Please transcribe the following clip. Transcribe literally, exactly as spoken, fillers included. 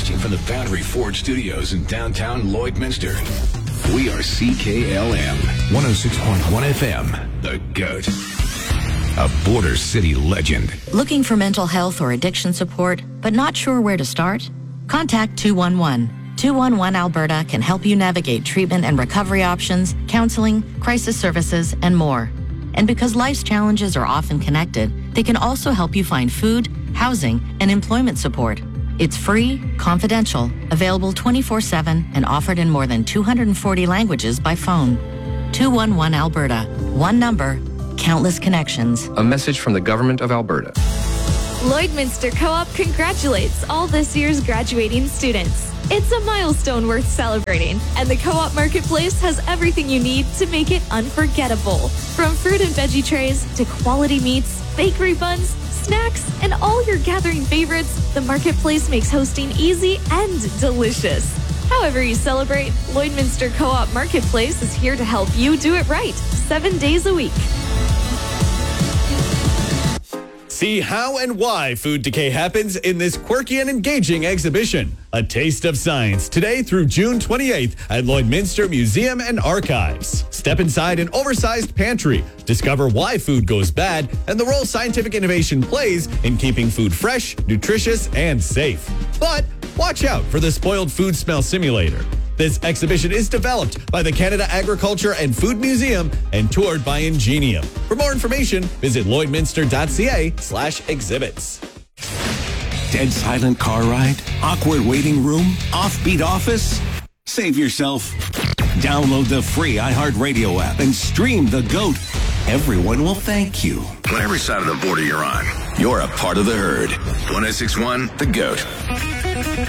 Broadcasting from the Boundary Ford Studios in downtown Lloydminster. We are C K L M one oh six point one F M, The GOAT. A Border City legend. Looking for mental health or addiction support, but not sure where to start? Contact two one one. two one one Alberta can help you navigate treatment and recovery options, counseling, crisis services, and more. And because life's challenges are often connected, they can also help you find food, housing, and employment support. It's free, confidential, available twenty-four seven, and offered in more than two hundred forty languages by phone. two one one Alberta. One number, countless connections. A message from the Government of Alberta. Lloydminster Co-op congratulates all this year's graduating students. It's a milestone worth celebrating, and the Co-op Marketplace has everything you need to make it unforgettable. From fruit and veggie trays to quality meats, bakery buns, snacks, and all your gathering favorites, the Marketplace makes hosting easy and delicious. However you celebrate, Lloydminster Co-op Marketplace is here to help you do it right, seven days a week. See how and why food decay happens in this quirky and engaging exhibition. A Taste of Science, today through June twenty-eighth at Lloydminster Museum and Archives. Step inside an oversized pantry, discover why food goes bad, and the role scientific innovation plays in keeping food fresh, nutritious, and safe. But watch out for the spoiled food smell simulator. This exhibition is developed by the Canada Agriculture and Food Museum and toured by Ingenium. For more information, visit lloydminster.ca slash exhibits. Dead silent car ride? Awkward waiting room? Offbeat office? Save yourself. Download the free iHeartRadio app and stream The GOAT. Everyone will thank you. Whatever side of the border you're on, you're a part of the herd. one oh six point one, The GOAT.